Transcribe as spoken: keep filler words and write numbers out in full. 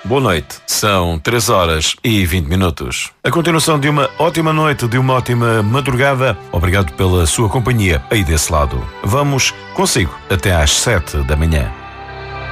boa noite. São três horas e vinte minutos. A continuação de uma ótima noite, de uma ótima madrugada. Obrigado pela sua companhia aí desse lado. Vamos consigo até às sete da manhã.